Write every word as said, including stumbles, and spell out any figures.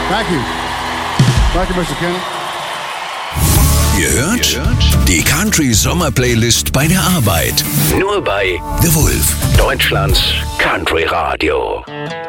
Thank you. Thank you, Mister Kenny. Ihr hört die Country Sommer Playlist bei der Arbeit. Nur bei The Wolf, Deutschlands Country Radio.